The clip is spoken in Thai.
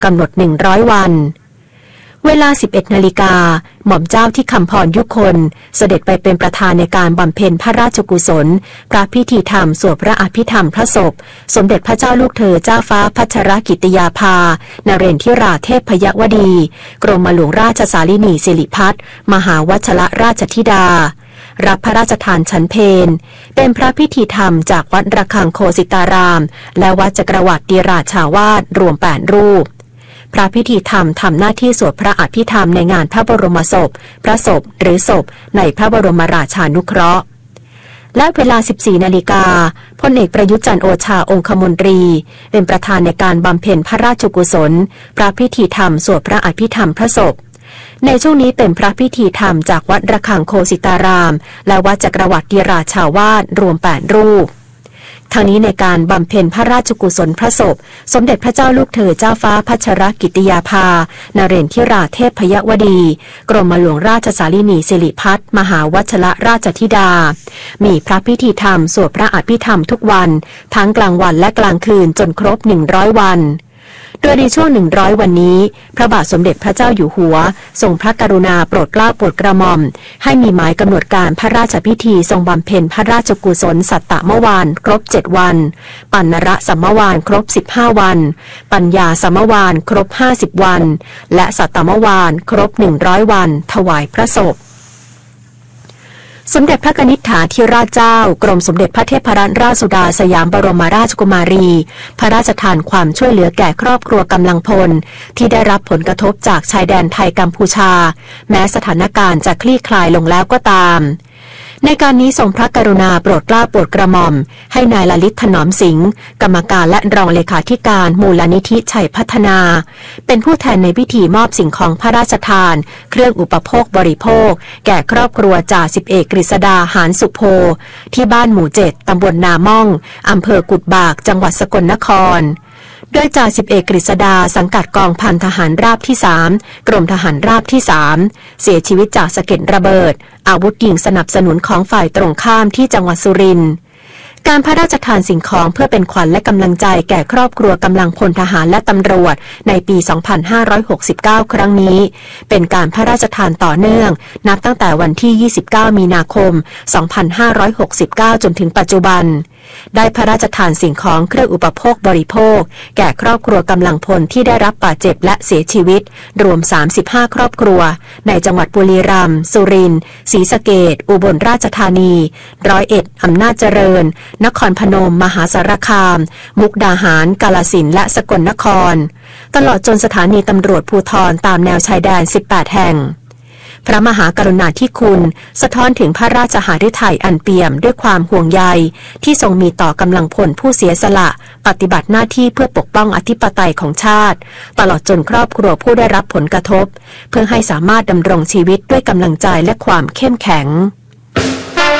กำหนด100 วันเวลา 11 นาฬิกาหม่อมเจ้าที่คำพรยุคนเสด็จไปเป็นประธานในการบำเพ็ญพระราชกุศลพระพิธีธรรมสวดพระอภิธรรมพระศพสมเด็จพระเจ้าลูกเธอเจ้าฟ้าพัชรกิติยาภานเรนทิราเทพยวดีกรมหลวงราชสารินีสิริพัฒน์มหาวชรราชธิดารับพระราชทานฉันเพลเป็นพระพิธีธรรมจากวัดระฆังโคสิตารามและวัดจักรวรรดิราชาวาสรวม8 รูปพระพิธีธรรมทำหน้าที่สวดพระอภิธรรมในงานพระบรมศพพระศพหรือศพในพระบรมราชานุเคราะห์และเวลา 14 นาฬิกาพลเอกประยุทธ์จันทร์โอชาองคมนตรีเป็นประธานในการบำเพ็ญพระราชกุศลพระพิธีธรรมสวดพระอภิธรรมพระศพในช่วงนี้เป็นพระพิธีธรรมจากวัดระฆังโคสิตารามและวัดจักรวรรดิราชาวาสรวม8 รูปทางนี้ในการบำเพ็ญพระราชกุศลพระศพสมเด็จพระเจ้าลูกเธอเจ้าฟ้าพัชรกิติยาภานเรนทิราเทพยวดีกรมหลวงราชสารินีสิริพัฒน์มหาวชรราชธิดามีพระพิธีธรรมสวดพระอภิธรรมทุกวันทั้งกลางวันและกลางคืนจนครบ100 วันโดยในช่วง100 วันนี้พระบาทสมเด็จพระเจ้าอยู่หัวทรงพระกรุณาโปรดเกล้าโปรดกระหม่อมให้มีหมายกำหนดการพระราชพิธีทรงบำเพ็ญพระราชกุศลสัตตมวานครบ7 วันปัณณระสัมมวานครบ15 วันปัญญาสัมมวานครบ50 วันและสัตตมวานครบ100 วันถวายพระศพสมเด็จพระกนิษฐาธิราชเจ้ากรมสมเด็จพระเทพรัตนราชสุดาสยามบรมราชกุมารีพระราชทานความช่วยเหลือแก่ครอบครัวกำลังพลที่ได้รับผลกระทบจากชายแดนไทยกัมพูชาแม้สถานการณ์จะคลี่คลายลงแล้วก็ตามในการนี้ทรงพระกรุณาโปรดเกล้าโปรดกระหม่อมให้นายลลิตถนอมสิงห์กรรมการและรองเลขาธิการมูลนิธิชัยพัฒนาเป็นผู้แทนในพิธีมอบสิ่งของพระราชทานเครื่องอุปโภคบริโภคแก่ครอบครัวจ่าสิบเอกกฤษดาหานสุโพที่บ้านหมู่7ตำบลนาม่องอำเภอกุดบากจังหวัดสกลนครโดยจ่าสิบเอกกฤษดาสังกัดกองพันทหารราบที่3กรมทหารราบที่3เสียชีวิตจากสะเก็ดระเบิดอาวุธยิงสนับสนุนของฝ่ายตรงข้ามที่จังหวัดสุรินทร์การพระราชทานสิ่งของเพื่อเป็นขวัญและกำลังใจแก่ครอบครัวกำลังพลทหารและตำรวจในปี 2569 ครั้งนี้เป็นการพระราชทานต่อเนื่องนับตั้งแต่วันที่ 29 มีนาคม 2569 จนถึงปัจจุบันได้พระราชทานสิ่งของเครื่องอุปโภคบริโภคแก่ครอบครัวกำลังพลที่ได้รับบาดเจ็บและเสียชีวิตรวม35 ครอบครัวในจังหวัดบุรีรัมย์สุรินทร์ศรีสะเกษอุบลราชธานี101อำนาจเจริญนครพนมมหาสารคามมุกดาหารกาฬสินธุ์และสกลนครตลอดจนสถานีตำรวจภูธรตามแนวชายแดน18 แห่งพระมหากรุณาธิคุณสะท้อนถึงพระราชหฤทัยอันเปี่ยมด้วยความห่วงใยที่ทรงมีต่อกำลังพลผู้เสียสละปฏิบัติหน้าที่เพื่อปกป้องอธิปไตยของชาติตลอดจนครอบครัวผู้ได้รับผลกระทบเพื่อให้สามารถดำรงชีวิตด้วยกำลังใจและความเข้มแข็ง